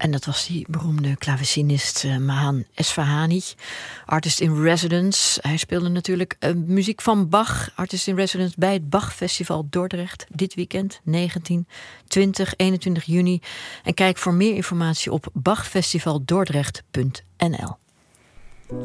En dat was die beroemde klavecinist Mahan Esfahani, artist in residence. Hij speelde natuurlijk muziek van Bach, artist in residence bij het Bachfestival Dordrecht dit weekend, 19, 20, 21 juni. En kijk voor meer informatie op bachfestivaldordrecht.nl.